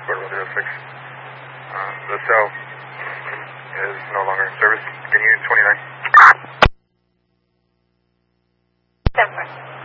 Square 06. The cell is no longer in service. Continue 29. 7.